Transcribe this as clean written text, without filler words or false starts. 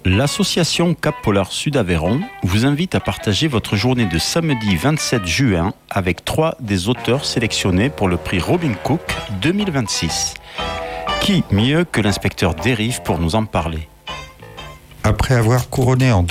L'association Cap Polar Sud Aveyron vous invite à partager votre journée de samedi 27 juin avec 3 des auteurs sélectionnés pour le prix Robin Cook 2026. Qui mieux que l'inspecteur Dérive pour nous en parler ? Après avoir couronné en